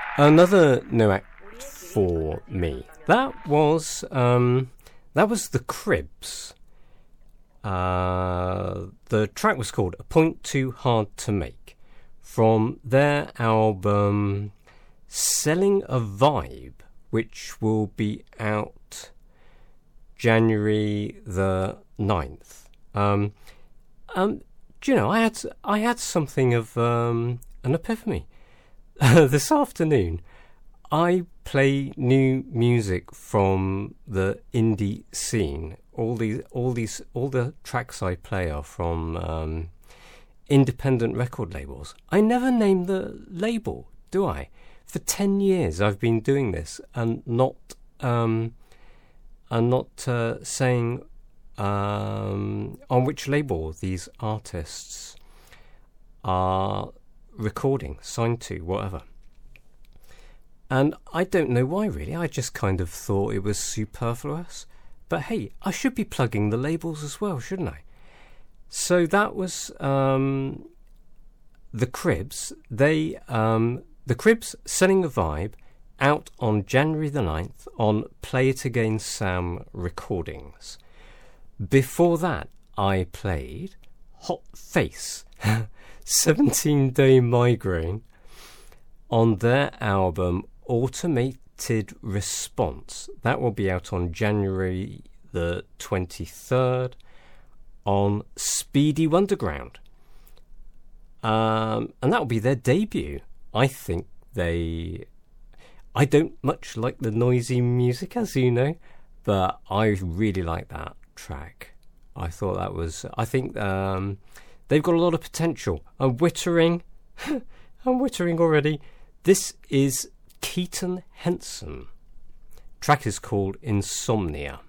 Another new act for me. That was the Cribs. The track was called "A Point Too Hard to Make" from their album "Selling a Vibe," which will be out January the 9th. Do you know, I had something of an epiphany this afternoon. I play new music from the indie scene. All the tracks I play are from independent record labels. I never name the label, do I? For 10 years I've been doing this and not saying on which label these artists are recording, signed to, whatever. And I don't know why, really. I just kind of thought it was superfluous. But hey, I should be plugging the labels as well, shouldn't I? So that was the Cribs. The Cribs, Selling a Vibe, out on January the 9th on Play It Again Sam Recordings. Before that, I played Hot Face, 17-Day Migraine, on their album Automated Response. That will be out on January the 23rd on Speedy Wonderground. And that will be their debut. I think I don't much like the noisy music, as you know, but I really like that track. I think they've got a lot of potential. I'm wittering already. This is Keaton Henson. Track is called Insomnia.